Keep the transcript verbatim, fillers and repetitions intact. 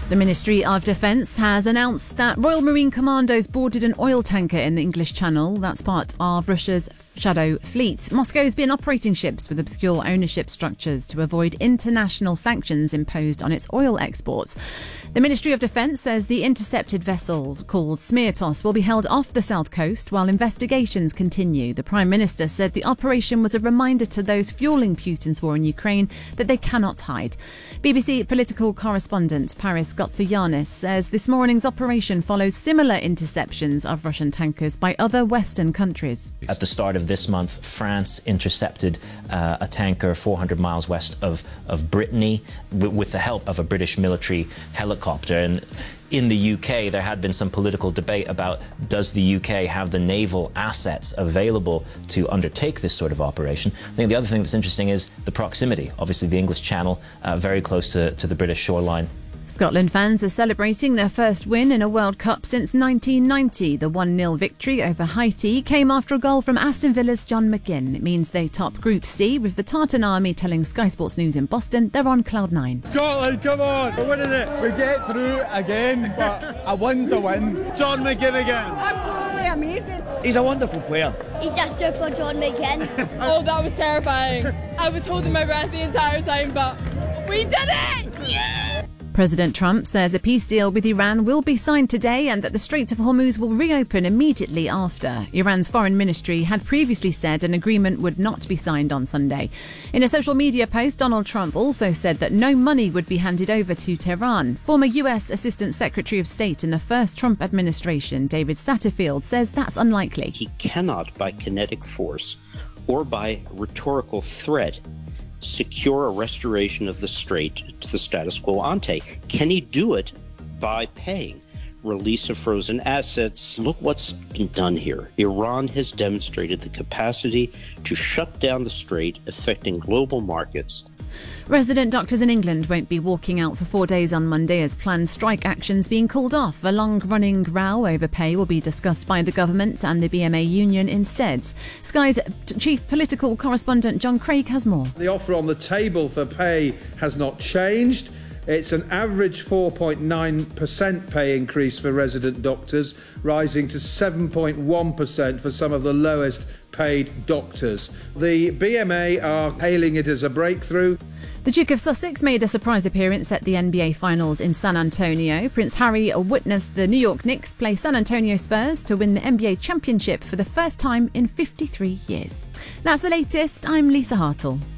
The Ministry of Defence has announced that Royal Marine Commandos boarded an oil tanker in the English Channel. That's part of Russia's Shadow Fleet. Moscow's been operating ships with obscure ownership structures to avoid international sanctions imposed on its oil exports. The Ministry of Defence says the intercepted vessel called Smirtos will be held off the south coast while investigations continue. The Prime Minister said the operation was a reminder to those fuelling Putin's war in Ukraine that they cannot hide. B B C political correspondent Paris Gotsayanis says this morning's operation follows similar interceptions of Russian tankers by other Western countries. At the start of this month, France intercepted uh, a tanker four hundred miles west of, of Brittany w- with the help of a British military helicopter. And in the U K, there had been some political debate about does the U K have the naval assets available to undertake this sort of operation. I think the other thing that's interesting is the proximity. Obviously, the English Channel, uh, very close to, to the British shoreline. Scotland fans are celebrating their first win in a World Cup since nineteen ninety. The one nil victory over Haiti came after a goal from Aston Villa's John McGinn. It means they top Group C, with the Tartan Army telling Sky Sports News in Boston they're on cloud nine. Scotland, come on, we're winning it. We get through again, but a win's a win. John McGinn again. Absolutely amazing. He's a wonderful player. He's a super John McGinn. Oh, that was terrifying. I was holding my breath the entire time, but we did it! Yeah! President Trump says a peace deal with Iran will be signed today and that the Strait of Hormuz will reopen immediately after. Iran's foreign ministry had previously said an agreement would not be signed on Sunday. In a social media post, Donald Trump also said that no money would be handed over to Tehran. Former U S Assistant Secretary of State in the first Trump administration, David Satterfield, says that's unlikely. He cannot, by kinetic force or by rhetorical threat, secure a restoration of the strait to the status quo ante. Can he do it by paying? Release of frozen assets. Look what's been done here. Iran has demonstrated the capacity to shut down the strait, affecting global markets. Resident doctors in England won't be walking out for four days on Monday as planned strike actions being called off. A long-running row over pay will be discussed by the government and the B M A union instead. Sky's chief political correspondent John Craig has more. The offer on the table for pay has not changed. It's an average four point nine percent pay increase for resident doctors, rising to seven point one percent for some of the lowest paid doctors. The B M A are hailing it as a breakthrough. The Duke of Sussex made a surprise appearance at the N B A Finals in San Antonio. Prince Harry witnessed the New York Knicks play San Antonio Spurs to win the N B A championship for the first time in fifty-three years. That's the latest. I'm Lisa Hartle.